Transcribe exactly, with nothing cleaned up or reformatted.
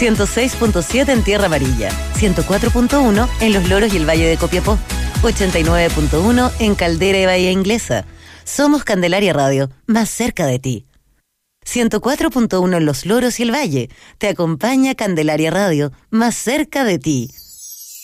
ciento seis punto siete en Tierra Amarilla, ciento cuatro punto uno en Los Loros y el Valle de Copiapó, ochenta y nueve punto uno en Caldera y Bahía Inglesa. Somos Candelaria Radio, más cerca de ti. ciento cuatro punto uno en Los Loros y el Valle. Te acompaña Candelaria Radio, más cerca de ti.